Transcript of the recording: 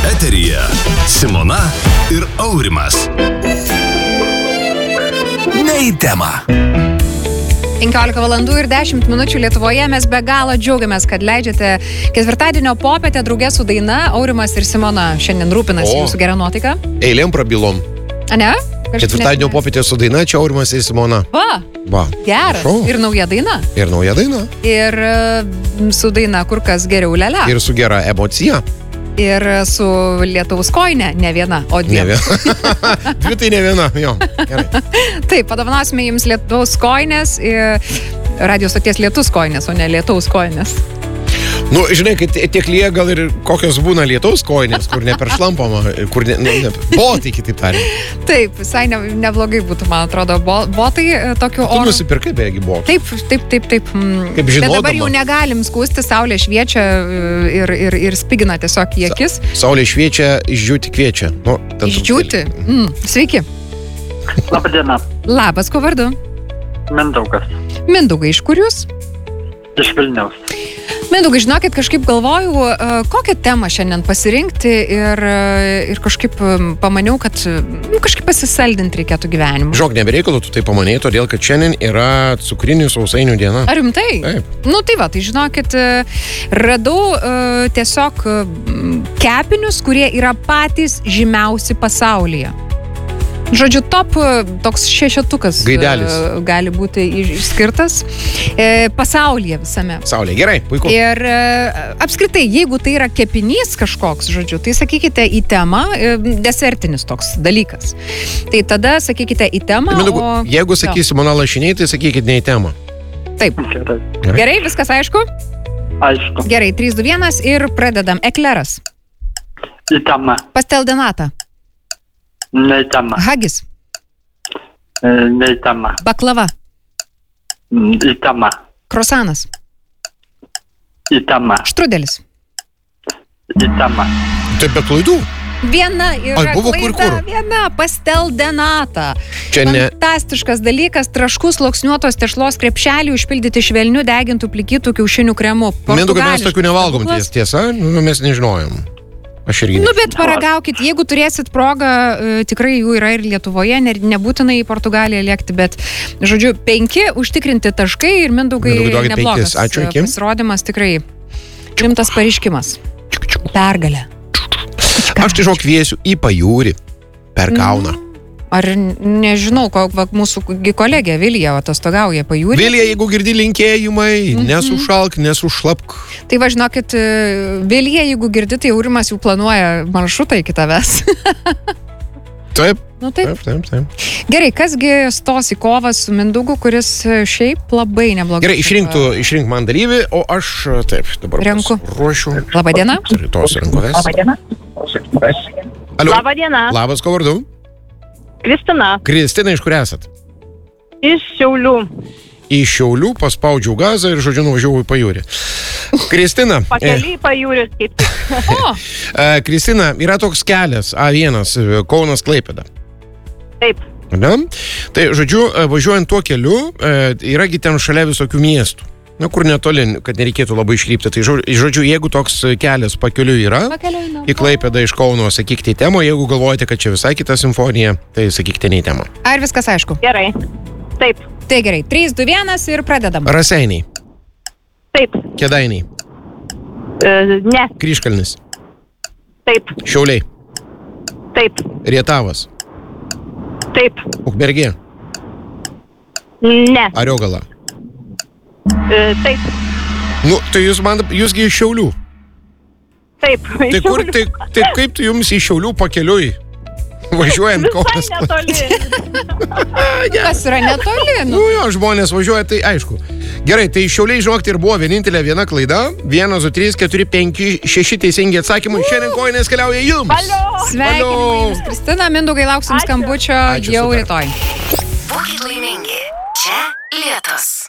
Eteryje Simona ir Aurimas. Ne į temą. 15 valandų ir 10 minučių Lietuvoje. Mes be galo džiaugiamės, kad leidžiate ketvirtadienio popietę drauge su Daina, Aurimas ir Simona. Šiandien rūpinasi jūsų gera nuotaika. Eilėm prabilom. A ne? Ketvirtadienio popietė su Daina, čia Aurimas ir Simona. Va. Geras. Ir nauja daina. Ir su Daina kur kas geriau lele. Ir su gera emocija. Ir su Lietaus koine, ne viena, o dvi. Ne viena. Dvi tai ne viena, jo. Gerai. Taip, padovanosime jums Lietaus koinės, radio stoties Lietus koinės, o ne Lietaus koinės. Nu, žinai, kad tiek lyja gal ir kokios būna Lietaus koinės, kur neperšlampama, kur botai, kitaip tariant. Taip, visai neblogai būtų, man atrodo, botai tokiu oru. Tu nusipirkai beigi botai. Taip. Kaip žinodama. Bet dabar jau negalim skūsti, saulė šviečia ir spigina tiesiog į akis. Saulė šviečia, išdžiūti kviečia. Nu, išdžiūti? Sveiki. Labadiena. Labas, ko vardu? Mindaugas. Mindaugai, iš kur jūs? Iš Vilniaus. Mindaugai, žinokit, kažkaip galvojau, kokią temą šiandien pasirinkti ir kažkaip pamaniau, kad kažkaip pasisaldinti reikėtų gyvenimą. Žinok, nebereikalo, tu tai pamanėjai, todėl kad šiandien yra cukrinių sausainių diena. Ar rimtai? Taip. Nu tai va, tai žinokit, radau tiesiog kepinius, kurie yra patys žymiausi pasaulyje. Žodžiu, top toks šešetukas gaidelis gali būti išskirtas pasaulyje visame. Pasaulyje, gerai, puiku. Ir apskritai, jeigu tai yra kepinys kažkoks, žodžiu, tai sakykite į temą, desertinis toks dalykas. Tai tada sakykite į temą, jeigu sakysi Simona lašiniai, tai sakykit ne į temą. Taip. Gerai, viskas aišku? Aišku. Gerai, 3, 2, 1 ir pradedam. Ekleras. Į temą. Pasteldenata. Ne į temą. Hagis. Ne į temą. Baklava. Į temą. Krosanas. Į temą. Štrudelis. Į temą. Tai be klaidų. Viena yra buvo klaida, kur. Viena pasteldenata. Čia ne. Fantastiškas dalykas, traškus sluoksniuotos tešlos krepšelį užpildyti švelniu degintų plikytų kiaušinių kremu. Mindaugai, mes tokių nevalgom, tiesa, mes nežinojom. Aš irgi. Nu, bet paragaukit, jeigu turėsit progą, tikrai jų yra ir Lietuvoje, nebūtinai į Portugaliją lėkti, bet, žodžiu, 5 užtikrinti taškai ir Mindaugai neblogas. Ačiū, iki. Pasirodymas tikrai rimtas pareiškimas. Pergalė. Aš tai kviesiu į pajūrį per Kauną. Ar nežinau, mūsų kolegė Vilija atostogauja pajūrį. Vilija, jeigu girdi linkėjimai, nesušalk, nesušlapk. Tai va, žinokit, Vilija, jeigu girdi, tai Aurimas jau planuoja maršrutą iki tavęs. Taip. Nu, taip. Taip. Gerai, kasgi stos į kovą su Mindaugu, kuris šiaip labai neblogai. Gerai, išrink man dalyvį, o aš taip, dabar renku. Ruošiu. Labadiena. Rytos renku ves. Labadiena. Alio. Labadiena. Labas, ko vardu? Kristina. Kristina, iš kur esat? Iš Šiaulių. Iš Šiaulių paspaudžiau gazą ir, žodžiu, nuvažiavau į pajūrį. Kristina. Pakeliui į pajūrį, kaip tik. Kristina, yra toks kelias A1, Kaunas Klaipėda. Taip. Ne? Tai, žodžiu, važiuojant tuo keliu, yragi ten šalia visokių miestų. Na, kur netoli, kad nereikėtų labai iškrypti. Tai, žodžiu, jeigu toks kelias pakeliui yra, į Klaipėdą iš Kauno, sakykite į temą, jeigu galvojate, kad čia visai kita simfonija, tai sakykite ne į temą. Ar viskas aišku? Gerai. Taip. Tai gerai, 3, 2, 1 ir pradedam. Raseiniai. Taip. Kėdainiai. Ne. Kryžkalnis. Taip. Šiauliai. Taip. Rietavas. Taip. Ukmergė. Ne. Ariogala. Taip. Nu, tai jūsgi iš Šiaulių. Taip. Tai kur, tai kaip tu jums iš Šiaulių pakeliui? Važiuojant Kaunas. Visai netoli. Kas yra netoli? Nu jo, žmonės važiuoja, tai aišku. Gerai, tai Šiauliai, žinokit, ir buvo vienintelė viena klaida. 1, 2, 3, 4, 5, 6 teisingi atsakymai. Šiandien koinės keliauja jums. Sveikinimai jums, Kristina. Mindaugai, lauksim skambučio jau rytoj. Būkit laimingi. Čia Lietus.